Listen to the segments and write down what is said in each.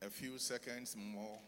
A few seconds more.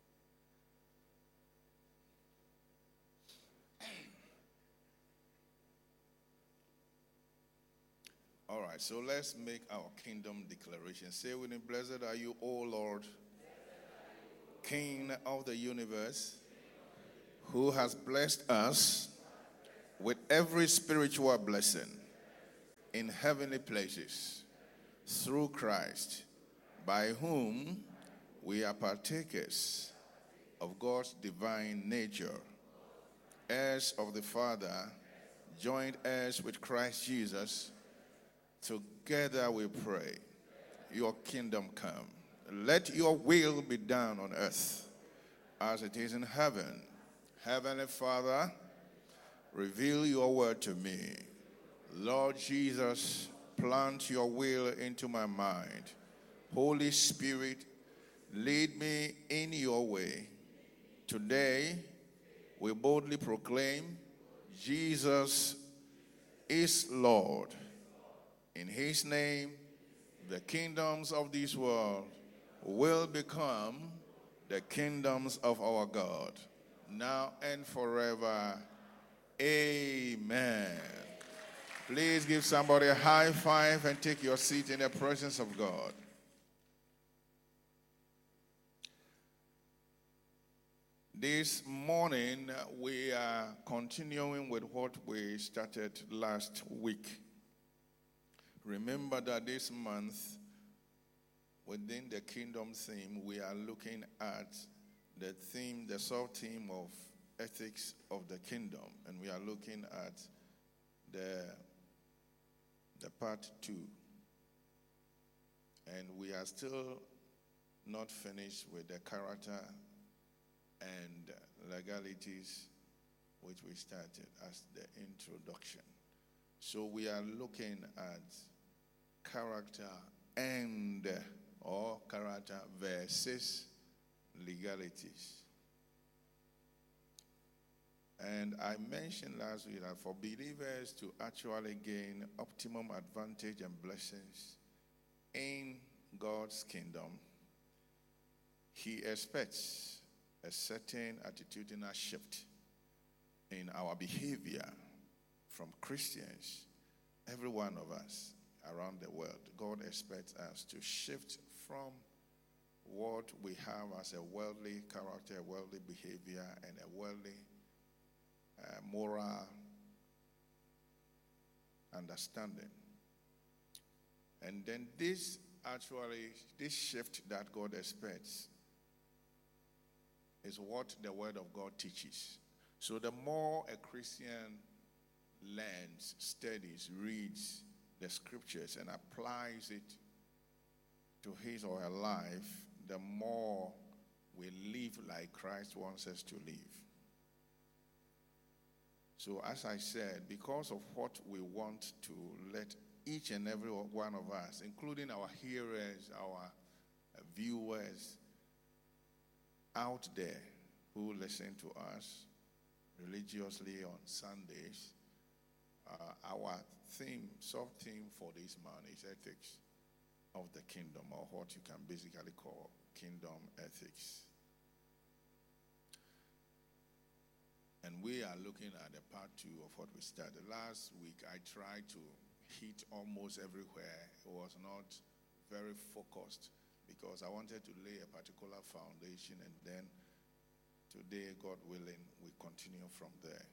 All right, so let's make our kingdom declaration. Say with me, blessed are you, O Lord, King of the universe, who has blessed us with every spiritual blessing in heavenly places through Christ, by whom we are partakers of God's divine nature, heirs of the Father, joint heirs with Christ Jesus. Together we pray, your kingdom come. Let your will be done on earth as it is in heaven. Heavenly Father, reveal your word to me. Lord Jesus, plant your will into my mind. Holy Spirit, lead me in your way. Today, we boldly proclaim Jesus is Lord. In his name, the kingdoms of this world will become the kingdoms of our God, now and forever. Amen. Please give somebody a high five and take your seat in the presence of God. This morning, we are continuing with what we started last week. Remember that this month, within the kingdom theme, we are looking at the theme, the sub-theme of ethics of the kingdom. And we are looking at the part 2. And we are still not finished with the character and legalities which we started as the introduction. So we are looking at character and or character versus legalities. And I mentioned last week that for believers to actually gain optimum advantage and blessings in God's kingdom, he expects a certain attitudinal shift in our behavior from Christians, every one of us around the world. God expects us to shift from what we have as a worldly character, a worldly behavior, and a worldly moral understanding. And then this shift that God expects is what the Word of God teaches. So the more a Christian learns, studies, reads the scriptures and applies it to his or her life, the more we live like Christ wants us to live. So as I said, because of what we want to let each and every one of us, including our hearers, our viewers out there who listen to us religiously on Sundays, our theme, sub-theme for this month is ethics of the kingdom, or what you can basically call kingdom ethics. And we are looking at the part 2 of what we started. Last week, I tried to hit almost everywhere. It was not very focused because I wanted to lay a particular foundation, and then today, God willing, we continue from there.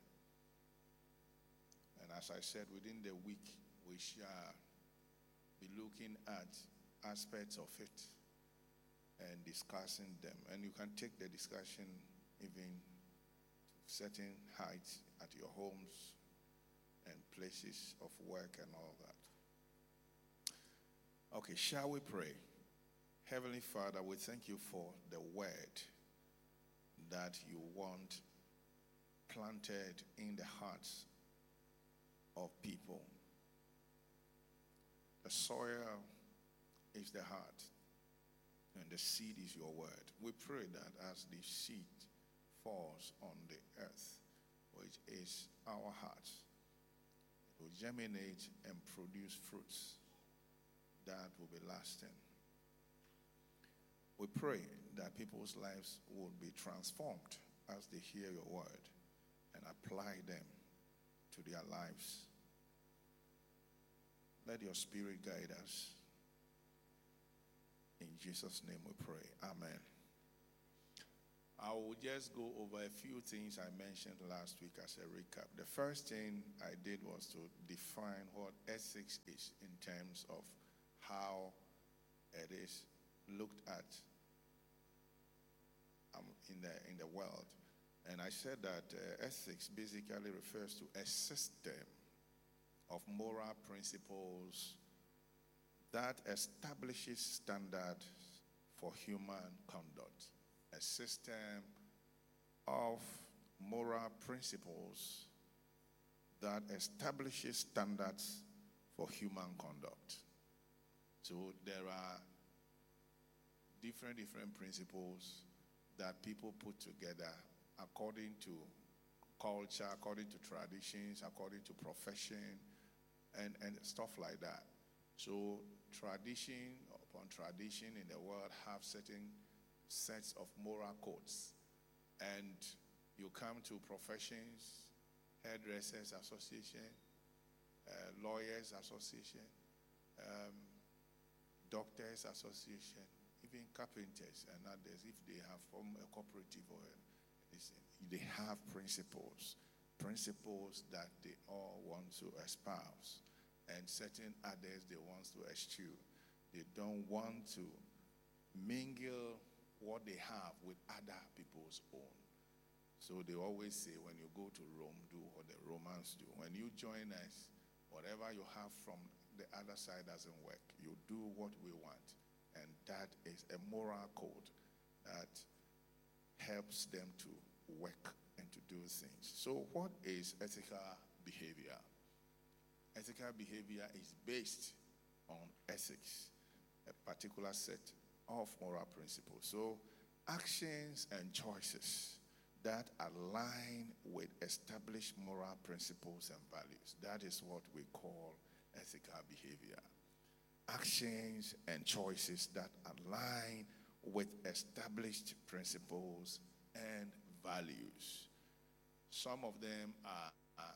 And as I said, within the week, we shall be looking at aspects of it and discussing them. And you can take the discussion even to certain heights at your homes and places of work and all that. Okay, shall we pray? Heavenly Father, we thank you for the word that you want planted in the hearts of people. The soil is the heart, and the seed is your word. We pray that as the seed falls on the earth, which is our hearts, it will germinate and produce fruits that will be lasting. We pray that people's lives will be transformed as they hear your word and apply them to their lives. Let your spirit guide us. In Jesus' name we pray. Amen. I will just go over a few things I mentioned last week as a recap. The first thing I did was to define what ethics is in terms of how it is looked at in the world. And I said that ethics basically refers to a system of moral principles that establishes standards for human conduct. A system of moral principles that establishes standards for human conduct. So there are different principles that people put together according to culture, according to traditions, according to profession, and stuff like that. So tradition upon tradition in the world have certain sets of moral codes. And you come to professions, hairdressers association, lawyers association, doctors association, even carpenters and others, if they have formed a cooperative or they have principles that they all want to espouse, and certain others they want to eschew. They don't want to mingle what they have with other people's own. So they always say, when you go to Rome, do what the Romans do. When you join us, whatever you have from the other side doesn't work. You do what we want. And that is a moral code that helps them to work and to do things. So what is ethical behavior? Ethical behavior is based on ethics, a particular set of moral principles. So actions and choices that align with established moral principles and values, that is what we call ethical behavior. Actions and choices that align with established principles and values. Some of them are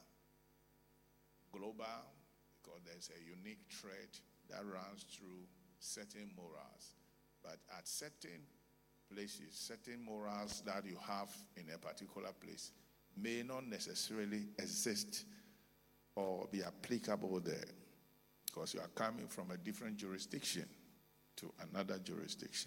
global because there's a unique thread that runs through certain morals. But at certain places, certain morals that you have in a particular place may not necessarily exist or be applicable there because you are coming from a different jurisdiction to another jurisdiction.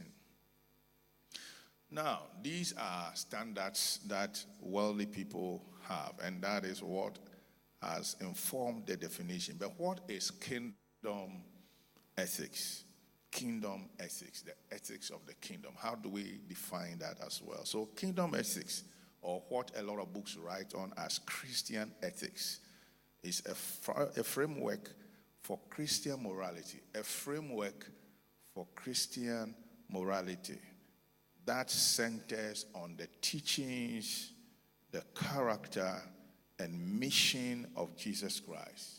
Now, these are standards that worldly people have, and that is what has informed the definition. But what is kingdom ethics? Kingdom ethics, the ethics of the kingdom. How do we define that as well? So kingdom ethics, or what a lot of books write on as Christian ethics, is a framework for Christian morality, a framework for Christian morality that centers on the teachings, the character, and mission of Jesus Christ.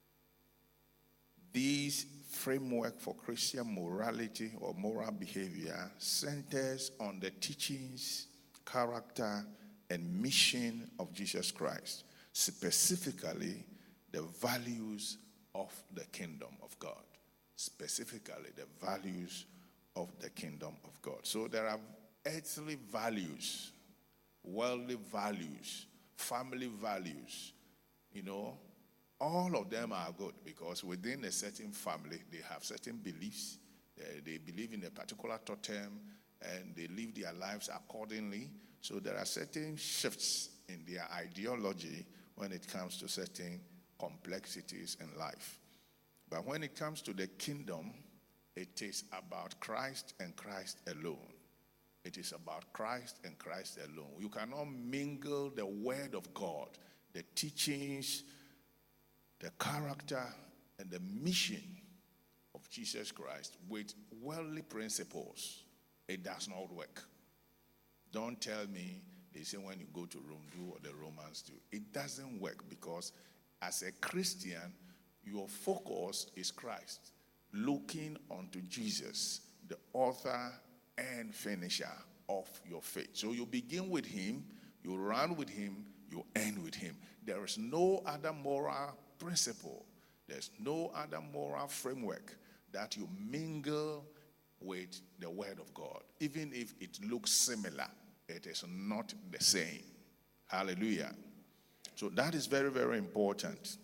These framework for Christian morality or moral behavior centers on the teachings, character, and mission of Jesus Christ, specifically the values of the kingdom of God. Specifically, the values of the kingdom of God. So there are earthly values, worldly values, family values, all of them are good because within a certain family, they have certain beliefs. They believe in a particular totem and they live their lives accordingly. So there are certain shifts in their ideology when it comes to certain complexities in life. But when it comes to the kingdom, it is about Christ and Christ alone. It is about Christ and Christ alone. You cannot mingle the word of God, the teachings, the character, and the mission of Jesus Christ with worldly principles. It does not work. Don't tell me, they say when you go to Rome, do what the Romans do. It doesn't work because as a Christian, your focus is Christ, looking unto Jesus, the author and finisher of your faith. So you begin with him, you run with him, you end with him. There is no other moral principle, there's no other moral framework that you mingle with the word of God. Even if it looks similar, it is not the same. Hallelujah. So that is very, very important.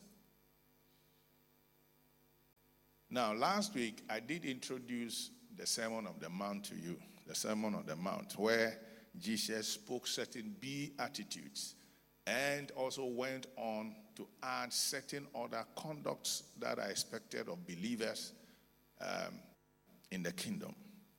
Now, last week, I did introduce the Sermon on the Mount to you. The Sermon on the Mount, where Jesus spoke certain beatitudes and also went on to add certain other conducts that are expected of believers in the kingdom.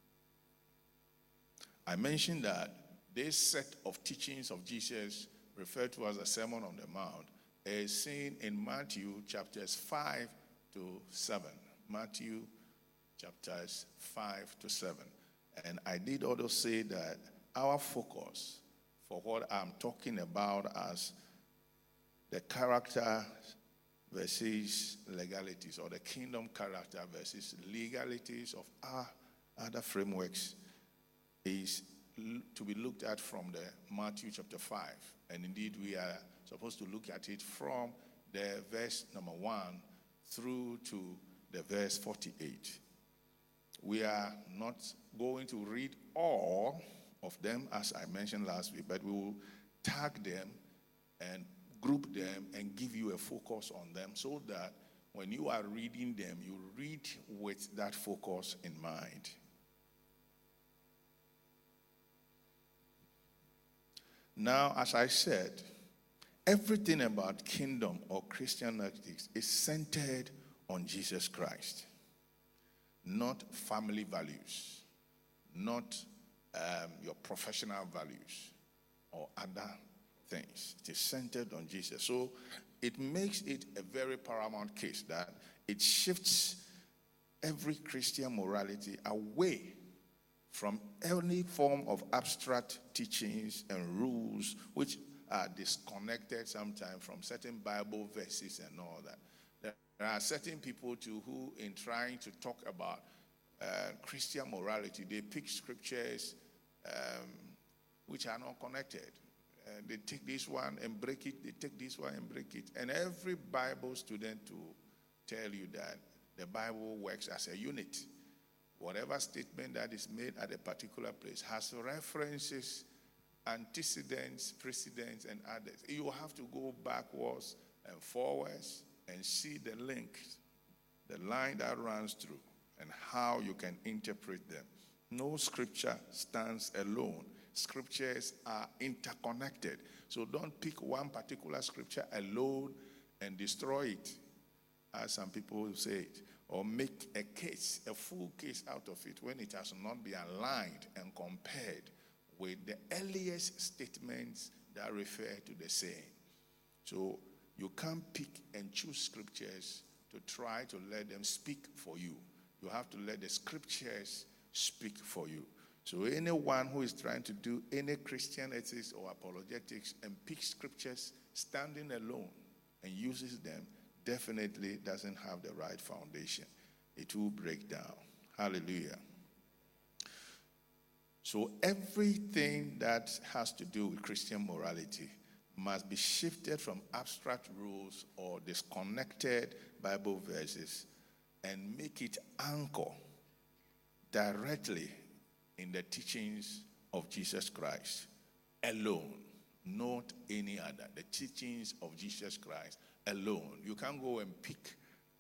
I mentioned that this set of teachings of Jesus, referred to as the Sermon on the Mount, is seen in Matthew chapters 5 to 7. Matthew chapters 5 to 7. And I did also say that our focus for what I'm talking about as the character versus legalities, or the kingdom character versus legalities of our other frameworks, is to be looked at from the Matthew chapter 5. And indeed, we are supposed to look at it from the verse number 1 through to the verse 48. We are not going to read all of them, as I mentioned last week, but we will tag them and group them and give you a focus on them so that when you are reading them, you read with that focus in mind. Now, as I said, everything about kingdom or Christian ethics is centered on Jesus Christ, not family values, not your professional values or other things. It is centered on Jesus. So it makes it a very paramount case that it shifts every Christian morality away from any form of abstract teachings and rules which are disconnected sometimes from certain Bible verses and all that. There are certain people too who, in trying to talk about Christian morality, they pick scriptures which are not connected. They take this one and break it, they take this one and break it. And every Bible student will tell you that the Bible works as a unit. Whatever statement that is made at a particular place has references, antecedents, precedents, and others. You have to go backwards and forwards and see the link, the line that runs through, and how you can interpret them. No scripture stands alone. Scriptures are interconnected. So don't pick one particular scripture alone and destroy it, as some people will say it, or make a case, a full case out of it when it has not been aligned and compared with the earliest statements that refer to the same. So you can't pick and choose scriptures to try to let them speak for you. You have to let the scriptures speak for you. So anyone who is trying to do any Christian ethics or apologetics and picks scriptures standing alone and uses them definitely doesn't have the right foundation. It will break down. Hallelujah. So everything that has to do with Christian morality must be shifted from abstract rules or disconnected Bible verses and make it anchor directly in the teachings of Jesus Christ alone, not any other. The teachings of Jesus Christ alone. You can't go and pick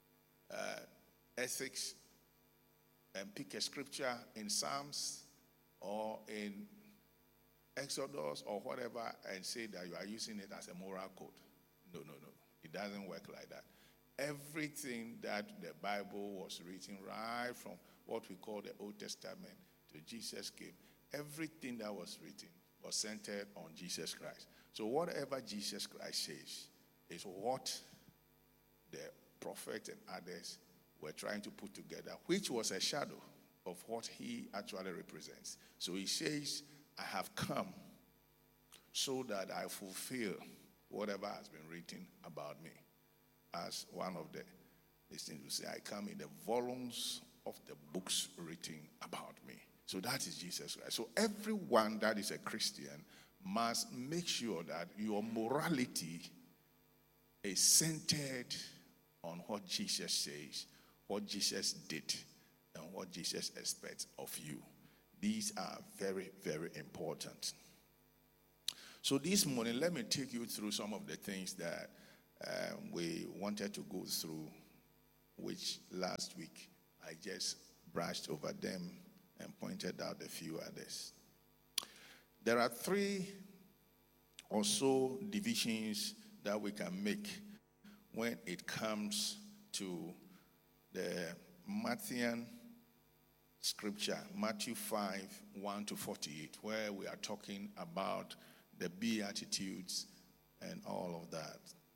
ethics and pick a scripture in Psalms or in Exodus or whatever and say that you are using it as a moral code. No. It doesn't work like that. Everything that the Bible was written, right from what we call the Old Testament to Jesus came, everything that was written was centered on Jesus Christ. So whatever Jesus Christ says is what the prophets and others were trying to put together, which was a shadow of what he actually represents. So he says, I have come so that I fulfill whatever has been written about me. As one of the things to say, I come in the volumes of the books written about me. So that is Jesus Christ. So everyone that is a Christian must make sure that your morality is centered on what Jesus says, what Jesus did, and what Jesus expects of you. These are very, very important. So this morning, let me take you through some of the things that we wanted to go through, which last week I just brushed over them and pointed out a few others. There are 3 or so divisions that we can make when it comes to the Matthean scripture, Matthew 5, 1 to 48, where we are talking about the Beatitudes and all of that.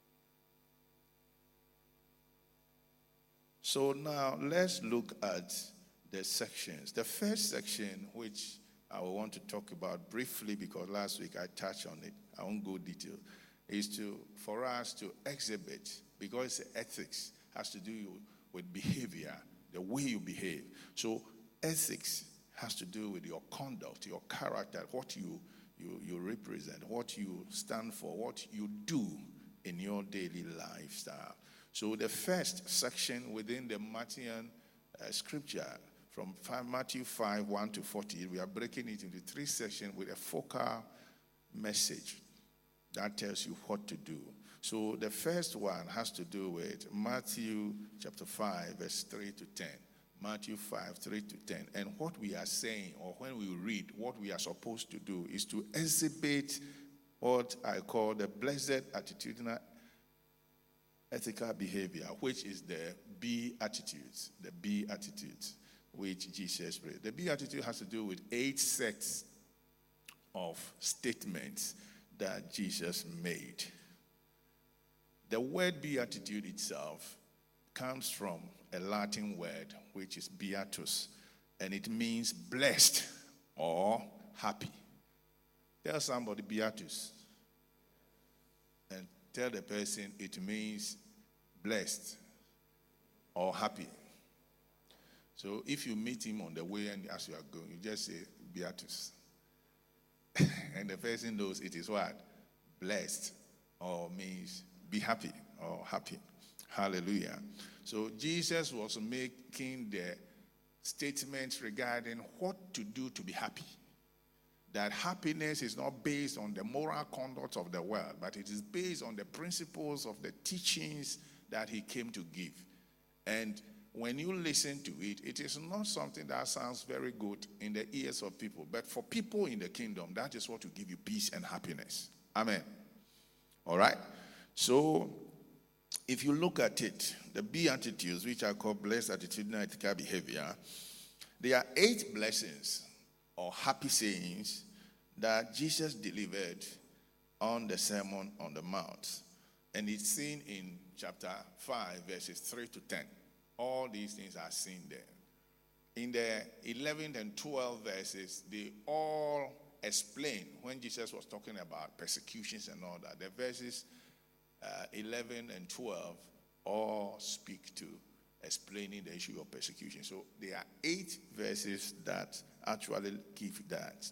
So now let's look at the sections. The first section, which I want to talk about briefly because last week I touched on it, I won't go detail, is for us to exhibit, because ethics has to do with behavior, the way you behave. So ethics has to do with your conduct, your character, what you represent, what you stand for, what you do in your daily lifestyle. So the first section within the Matthean scripture, from Matthew 5, 1 to 40, we are breaking it into 3 sections with a focal message that tells you what to do. So the first one has to do with Matthew chapter 5, verse 3 to 10. Matthew 5, 3 to 10. And what we are saying, or when we read, what we are supposed to do is to exhibit what I call the blessed attitudinal ethical behavior, which is the Beatitudes. The Beatitudes, which Jesus prayed. The Beatitude has to do with 8 sets of statements that Jesus made. The word Beatitude itself comes from a Latin word, which is beatus, and it means blessed or happy. Tell somebody beatus, and tell the person it means blessed or happy. So if you meet him on the way and as you are going, you just say beatus. And the person knows it is what? Blessed, or means be happy or happy. Hallelujah. So Jesus was making the statements regarding what to do to be happy. That happiness is not based on the moral conduct of the world, but it is based on the principles of the teachings that he came to give. And when you listen to it, it is not something that sounds very good in the ears of people. But for people in the kingdom, that is what will give you peace and happiness. Amen. All right? So, if you look at it, the Beatitudes, which are called blessed attitudinal ethical behavior, there are 8 blessings or happy sayings that Jesus delivered on the Sermon on the Mount. And it's seen in chapter 5, verses 3 to 10. All these things are seen there. In the 11th and 12th verses, they all explain when Jesus was talking about persecutions and all that. The verses 11 and 12 all speak to explaining the issue of persecution. So there are 8 verses that actually give that.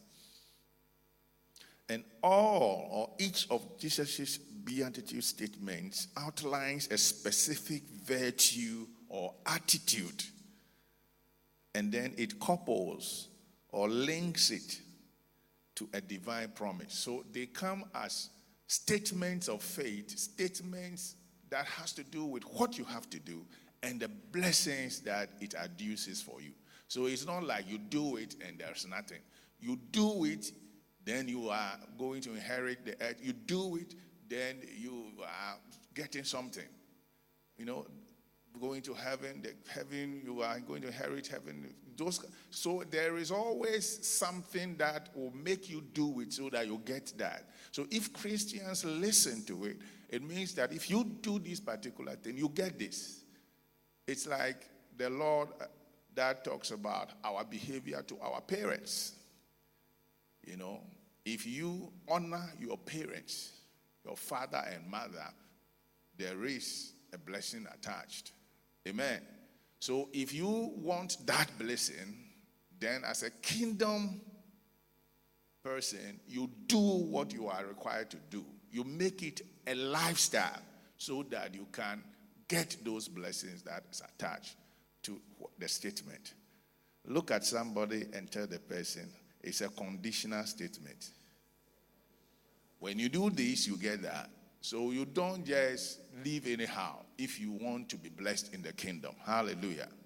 And all or each of Jesus' beatitude statements outlines a specific virtue or attitude. And then it couples or links it to a divine promise. So they come as statements of faith, statements that has to do with what you have to do and the blessings that it adduces for you. So it's not like you do it and there's nothing. You do it, then you are going to inherit the earth. You do it, then you are getting something. You know, going to heaven, you are going to inherit heaven. So there is always something that will make you do it so that you get that. So if Christians listen to it, it means that if you do this particular thing, you get this. It's like the Lord that talks about our behavior to our parents. You know, if you honor your parents, your father and mother, there is a blessing attached. Amen. So if you want that blessing, Then as a kingdom person, you do what you are required to do. You make it a lifestyle so that you can get those blessings that is attached to the statement. Look at somebody and tell the person, it's a conditional statement. When you do this, you get that. So you don't just live anyhow if you want to be blessed in the kingdom. Hallelujah.